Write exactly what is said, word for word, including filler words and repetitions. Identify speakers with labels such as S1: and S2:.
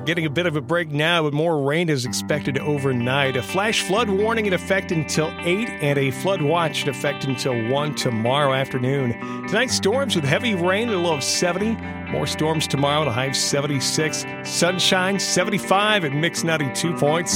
S1: We're getting a bit of a break now, but more rain is expected overnight. A flash flood warning in effect until eight and a flood watch in effect until one tomorrow afternoon. Tonight, storms with heavy rain at a low of seventy. More storms tomorrow at a high of seventy-six. Sunshine, seventy-five at Mix ninety-two point